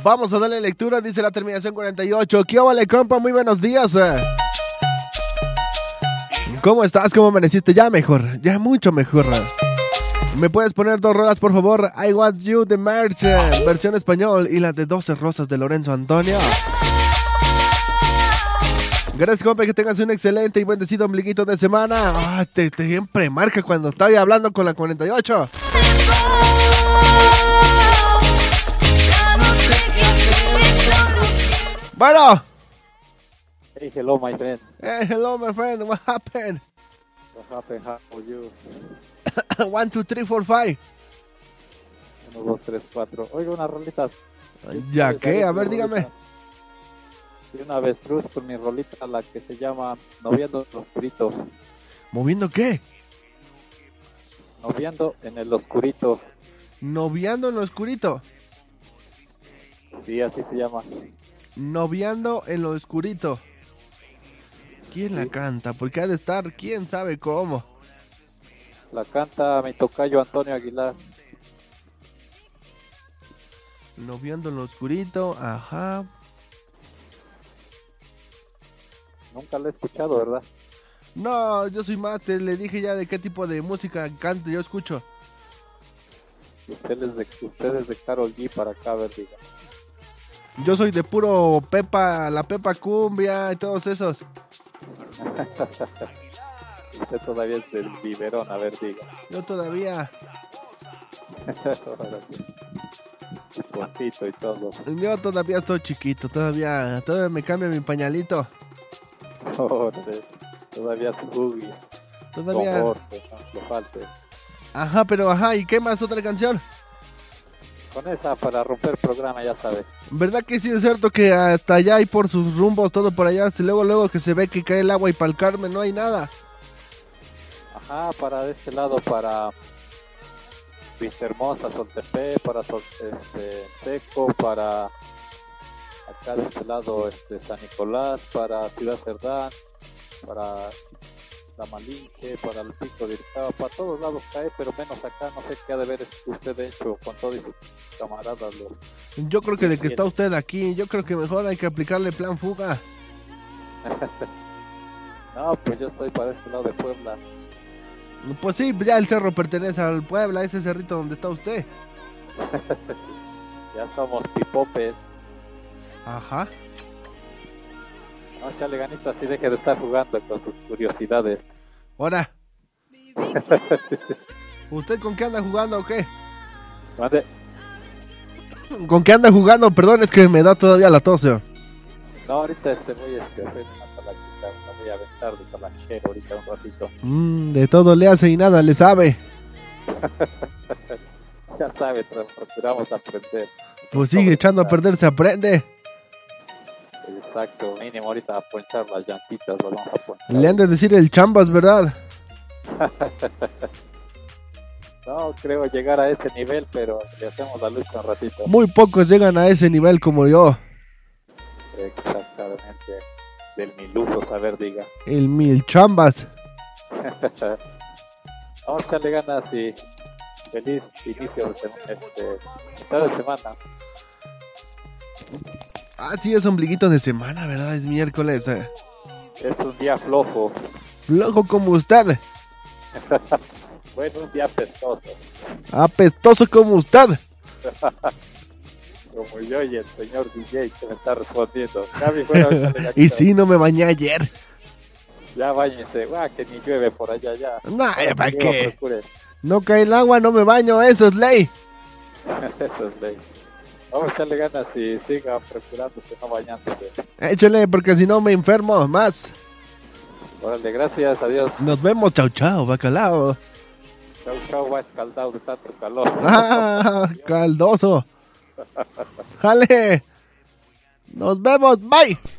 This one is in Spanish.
Vamos a darle lectura, dice la terminación 48. ¿Qué vale, compa? Muy buenos días. ¿Cómo estás? ¿Cómo amaneciste? Ya mejor, ya mucho mejor. ¿Me puedes poner 2 rolas, por favor? I Want You de March, versión español, y la de 12 rosas de Lorenzo Antonio. Gracias, compa, que tengas un excelente y bendecido ombliguito de semana. Te siempre marca cuando estoy hablando con la 48. Bueno. Hey, hello, my friend. Hey, hello, my friend. What happened? What happened? How are you? 1, 2, 3, 4, 5. 1, 2, 3, 4. Oiga, unas rolitas. ¿Ya qué? A ver, dígame. Soy una avestruz con mi rolita, la que se llama Noviando en el Oscurito. ¿Moviendo qué? Noviando en el Oscurito. ¿Noviando en lo oscurito? Sí, así se llama. Noviando en lo oscurito. ¿Quién la canta? Porque ha de estar, quién sabe cómo. La canta mi tocayo Antonio Aguilar. Noviando en lo oscurito, ajá. Nunca la he escuchado, ¿verdad? No, yo soy más, le dije ya de qué tipo de música canto yo escucho. Ustedes de Karol G para acá, a ver, diga. Yo soy de puro Pepa, la Pepa Cumbia y todos esos. Usted todavía es del biberón, a ver, diga. Yo todavía. Poquito y todo. Yo todavía estoy chiquito, todavía me cambia mi pañalito. Todavía es boogie. Todavía. Confort, no le falte. Ajá, pero ajá, ¿y qué más otra canción? Con esa para romper programa, ya sabes. ¿Verdad que sí es cierto que hasta allá y por sus rumbos, todo por allá, luego que se ve que cae el agua y para el Carmen no hay nada? Ajá, para de este lado, para Vista Hermosa, Soltepé, para Seco, para acá de este lado San Nicolás, para Ciudad Cerdán, para La Malinche, para el Pico de Irizaba, para todos lados cae, pero menos acá. No sé qué ha de ver usted hecho con todos sus camaradas. Yo creo que de que está usted aquí, yo creo que mejor hay que aplicarle plan fuga. No, pues yo estoy para este lado de Puebla. Pues sí, ya el cerro pertenece al Puebla, ese cerrito donde está usted. Ya somos pipopes. Ajá. No, chale ganista, así deje de estar jugando con sus curiosidades. Ahora. ¿Usted con qué anda jugando o qué? ¿Mande? ¿Con qué anda jugando? Perdón, es que me da todavía la tos. No, ahorita voy a hacer una talachita, me voy a aventar de talachero ahorita un ratito. De todo le hace y nada le sabe. Ya sabe, procuramos aprender. Pues sigue echando a perder, se aprende. Exacto, mínimo ahorita a ponchar las llantitas, las vamos a ponchar. Le han de decir el chambas, ¿verdad? No creo llegar a ese nivel, pero le hacemos la lucha un ratito. Muy pocos llegan a ese nivel como yo. Exactamente, del miluso saber, diga. El mil chambas. Vamos a echarle ganas y feliz inicio de mitad de semana. Ah, sí, es ombliguito de semana, ¿verdad? Es miércoles. Es un día flojo. Flojo como usted. Bueno, un día apestoso. Apestoso como usted. Como yo y el señor DJ que me está respondiendo. Gaby, bueno, y sí, no me bañé ayer. Ya báñese, que ni llueve por allá ya. No, ¿para qué? Procure. No cae el agua, no me baño, eso es ley. Eso es ley. Vamos a echarle ganas y siga procurándose, no bañándose. Échale, porque si no me enfermo más. Órale, gracias, adiós. Nos vemos, chau chau, bacalao. Chau, va escaldado de tanto calor. Ah, caldoso. Jale. Nos vemos, bye.